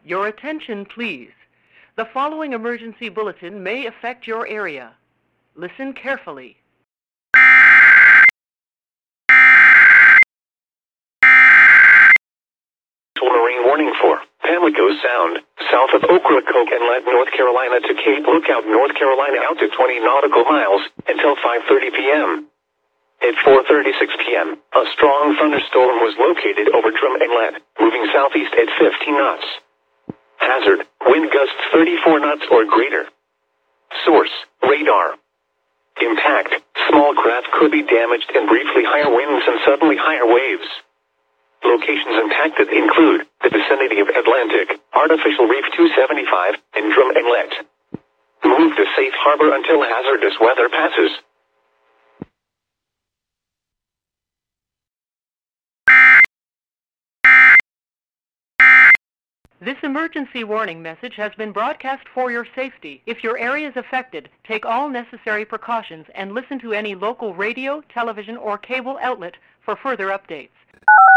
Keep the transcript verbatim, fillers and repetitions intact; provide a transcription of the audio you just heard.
Your attention, please. The following emergency bulletin may affect your area. Listen carefully. Marine warning for Pamlico Sound, south of Ocracoke Inlet, North Carolina to Cape Lookout, North Carolina, out to twenty nautical miles until five thirty p.m. At four thirty-six p.m., a strong thunderstorm was located over Drum Inlet, moving southeast at fifteen knots. Hazard, wind gusts thirty-four knots or greater. Source, radar. Impact, small craft could be damaged and briefly higher winds and suddenly higher waves. Locations impacted include the vicinity of Atlantic, Artificial Reef two seventy-five, and Drum Inlet. Move to safe harbor until hazardous weather passes. This emergency warning message has been broadcast for your safety. If your area is affected, take all necessary precautions and listen to any local radio, television, or cable outlet for further updates.